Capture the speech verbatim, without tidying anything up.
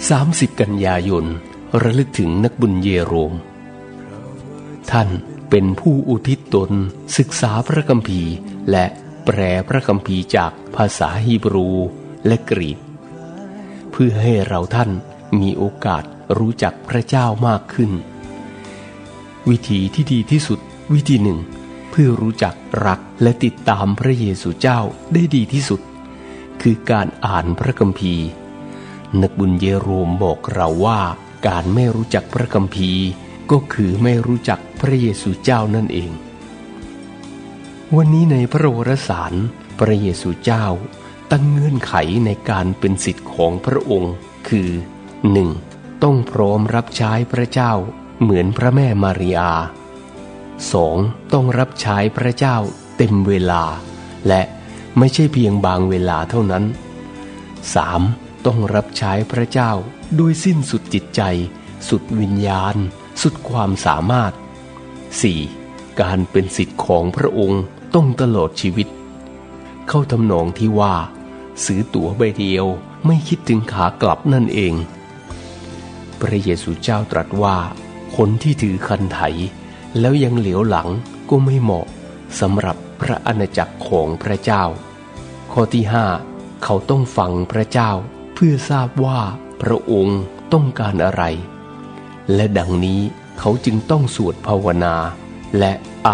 สามสิบกันยายนระลึกถึงนักบุญเยโรมท่านเป็นผู้อุทิศตนศึกษาพระคัมภีร์และแปลพระคัมภีร์จากภาษาฮีบรูและกรีกเพื่อให้เราท่านมีโอกาสรู้จักพระเจ้ามากขึ้นวิธีที่ดีที่สุดวิธีหนึ่งเพื่อรู้จักรักและติดตามพระเยซูเจ้าได้ดีที่สุดคือการอ่านพระคัมภีร์นักบุญเยโรมบอกเราว่าการไม่รู้จักพระคัมภีร์ก็คือไม่รู้จักพระเยซูเจ้านั่นเองวันนี้ในพระวรสารพระเยซูเจ้าตั้งเงื่อนไขในการเป็นศิษย์ของพระองค์คือ หนึ่ง. ต้องพร้อมรับใช้พระเจ้าเหมือนพระแม่มารีอา สอง. ต้องรับใช้พระเจ้าเต็มเวลาและไม่ใช่เพียงบางเวลาเท่านั้น สาม. ต้องรับใช้พระเจ้าโดยสิ้นสุดจิตใจสุดวิญญาณสุดความสามารถ สี่. การเป็นศิษย์ของพระองค์ต้องตลอดชีวิตเข้าทำนองที่ว่าซื้อตั๋วใบเดียวไม่คิดถึงขากลับนั่นเองพระเยซูเจ้าตรัสว่าคนที่ถือคันไถแล้วยังเหลียวหลังก็ไม่เหมาะสำหรับพระอาณาจักรของพระเจ้าข้อที่ห้าเขาต้องฟังพระเจ้าเพื่อทราบว่าพระองค์ต้องการอะไรและดังนี้เขาจึงต้องสวดภาวนาและ